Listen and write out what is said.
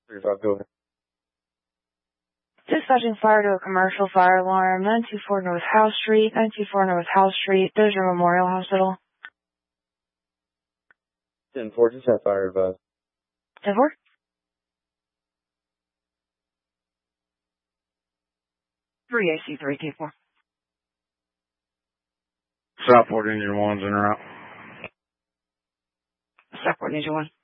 35, go ahead. Dispatching fire to a commercial fire alarm, 924 North House Street, 924 North House Street, Dozier Memorial Hospital. 10-4, just have fire advised. 10-4? AC3, T4. Southport Engine 1's in route. Southport Engine 1.